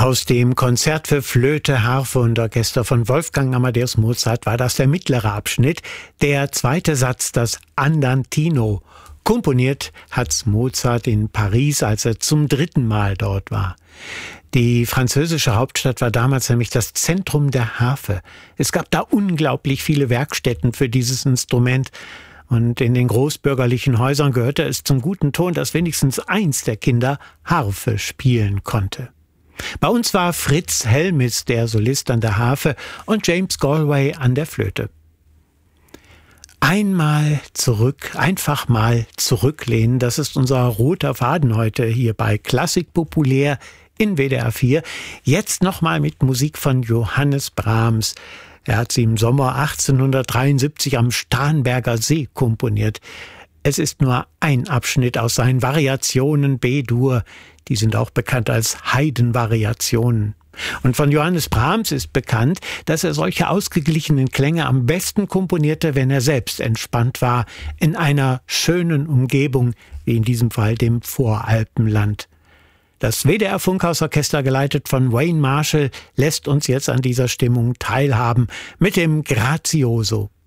Aus dem Konzert für Flöte, Harfe und Orchester von Wolfgang Amadeus Mozart war das der mittlere Abschnitt, der zweite Satz, das Andantino. Komponiert hat's Mozart in Paris, als er zum 3. Mal dort war. Die französische Hauptstadt war damals nämlich das Zentrum der Harfe. Es gab da unglaublich viele Werkstätten für dieses Instrument. Und in den großbürgerlichen Häusern gehörte es zum guten Ton, dass wenigstens eins der Kinder Harfe spielen konnte. Bei uns war Fritz Helmis der Solist an der Harfe und James Galway an der Flöte. Einmal zurück, einfach mal zurücklehnen, das ist unser roter Faden heute hier bei Klassik Populär in WDR 4. Jetzt nochmal mit Musik von Johannes Brahms. Er hat sie im Sommer 1873 am Starnberger See komponiert. Es ist nur ein Abschnitt aus seinen Variationen B-Dur. Die sind auch bekannt als Haydn-Variationen. Und von Johannes Brahms ist bekannt, dass er solche ausgeglichenen Klänge am besten komponierte, wenn er selbst entspannt war, in einer schönen Umgebung, wie in diesem Fall dem Voralpenland. Das WDR Funkhausorchester, geleitet von Wayne Marshall, lässt uns jetzt an dieser Stimmung teilhaben mit dem Grazioso.